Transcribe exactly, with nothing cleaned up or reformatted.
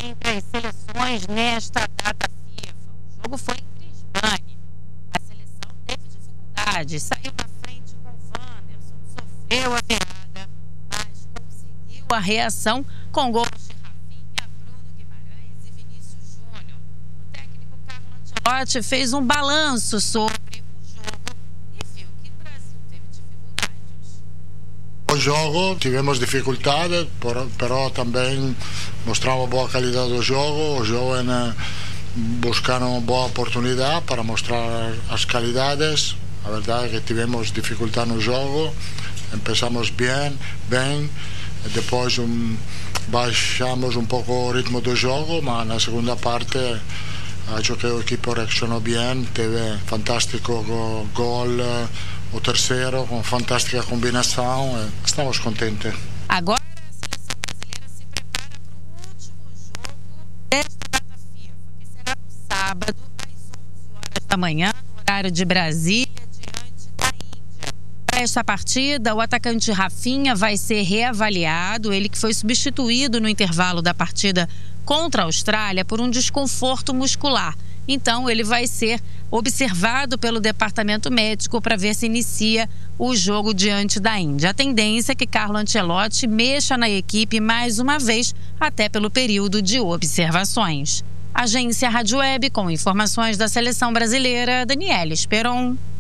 entre as seleções nesta data FIFA. O jogo foi em Brisbane. A seleção teve dificuldades, saiu na frente com o Wanderson, sofreu a virada, mas conseguiu a reação com gols de Rafinha, Bruno Guimarães e Vinícius Júnior. O técnico Carlo Ancelotti fez um balanço sobre o jogo e viu que o Brasil teve dificuldades. O jogo tivemos dificuldades, però também mostramos boa qualidade do jogo. O jogo é buscar uma boa oportunidade para mostrar as qualidades. A verdade é que tivemos dificuldade no jogo, começamos bem, bem, depois um, baixamos um pouco o ritmo do jogo, mas na segunda parte acho que o equipo reaccionou bem, teve fantástico gol, o terceiro com fantástica combinação, estamos contentes. Agora a seleção brasileira se prepara para o último jogo desta data FIFA, que será no sábado às onze horas da manhã, no horário de Brasília, diante da Índia. Para esta partida, o atacante Rafinha vai ser reavaliado, ele que foi substituído no intervalo da partida contra a Austrália por um desconforto muscular. Então, ele vai ser observado pelo departamento médico para ver se inicia o jogo diante da Índia. A tendência é que Carlo Ancelotti mexa na equipe mais uma vez, até pelo período de observações. Agência Rádio Web, com informações da seleção brasileira, Daniela Esperon.